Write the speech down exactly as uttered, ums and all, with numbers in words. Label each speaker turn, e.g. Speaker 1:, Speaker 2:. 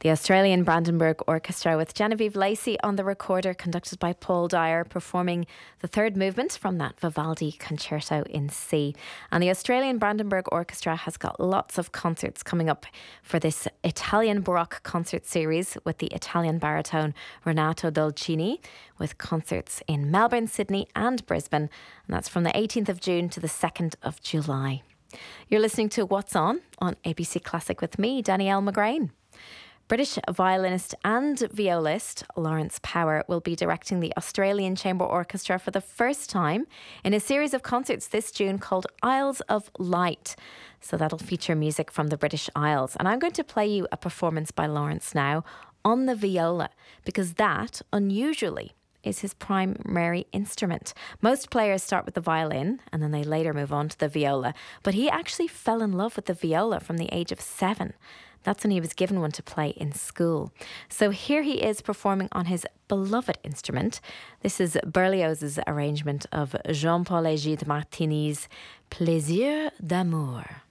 Speaker 1: The Australian Brandenburg Orchestra with Genevieve Lacey on the recorder, conducted by Paul Dyer, performing the third movement from that Vivaldi Concerto in C. And the Australian Brandenburg Orchestra has got lots of concerts coming up for this Italian Baroque concert series with the Italian baritone Renato Dolcini, with concerts in Melbourne, Sydney and Brisbane. And that's from the eighteenth of June to the second of July. You're listening to What's On on A B C Classic with me, Danielle McGrain. British violinist and violist Lawrence Power will be directing the Australian Chamber Orchestra for the first time in a series of concerts this June called Isles of Light. So that'll feature music from the British Isles. And I'm going to play you a performance by Lawrence now on the viola, because that, unusually, is his primary instrument. Most players start with the violin and then they later move on to the viola. But he actually fell in love with the viola from the age of seven. That's when he was given one to play in school. So here he is performing on his beloved instrument. This is Berlioz's arrangement of Jean-Paul Egide Martini's Plaisir d'amour.